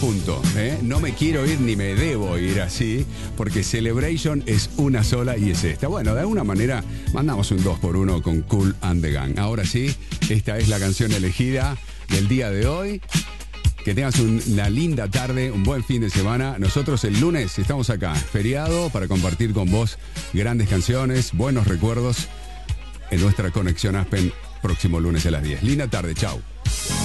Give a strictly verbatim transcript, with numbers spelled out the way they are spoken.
punto. ¿eh? No me quiero ir ni me debo ir así, porque Celebration es una sola y es esta. Bueno, de alguna manera mandamos un dos por uno con Kool and the Gang. Ahora sí, esta es la canción elegida del día de hoy. Que tengas una linda tarde, un buen fin de semana. Nosotros el lunes estamos acá, feriado, para compartir con vos grandes canciones, buenos recuerdos en nuestra conexión Aspen, próximo lunes a las diez. Linda tarde, chau.